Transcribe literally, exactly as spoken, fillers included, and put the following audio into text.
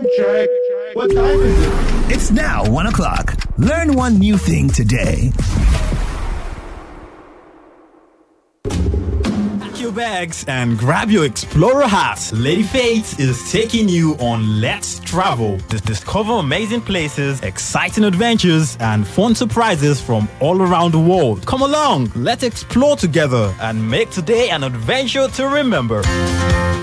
check. What time is it? It's now one o'clock. Learn one new thing today. Pack your bags and grab your Explorer hat. Lady Faith is taking you on Let's Travel. Dis- Discover amazing places, exciting adventures, and fun surprises from all around the world. Come along, let's explore together and make today an adventure to remember.